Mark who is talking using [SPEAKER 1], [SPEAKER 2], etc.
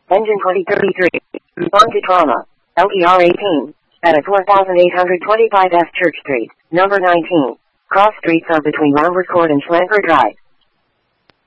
[SPEAKER 1] Engine 2033. Respond to trauma. LTR 18. At 4825 F Church Street, number 19. Cross streets are between Lambert Court and Schlamper Drive.